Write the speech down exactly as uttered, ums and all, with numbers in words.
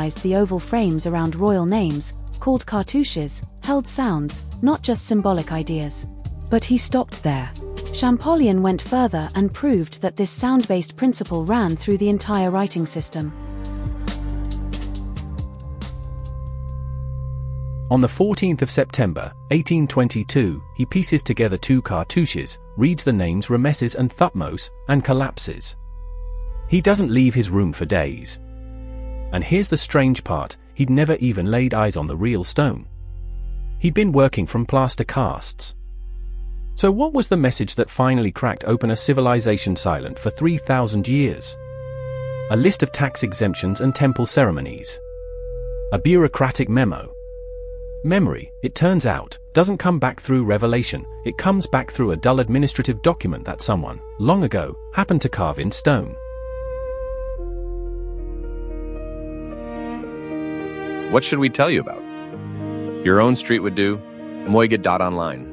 realized the oval frames around royal names, called cartouches, held sounds, not just symbolic ideas. But he stopped there. Champollion went further and proved that this sound-based principle ran through the entire writing system. On the fourteenth of September, eighteen twenty-two, he pieces together two cartouches, reads the names Rameses and Thutmose, and collapses. He doesn't leave his room for days. And here's the strange part, he'd never even laid eyes on the real stone. He'd been working from plaster casts. So what was the message that finally cracked open a civilization silent for three thousand years? A list of tax exemptions and temple ceremonies. A bureaucratic memo. Memory, it turns out, doesn't come back through revelation, it comes back through a dull administrative document that someone, long ago, happened to carve in stone. What should we tell you about? Your own street would do. Moiga dot online.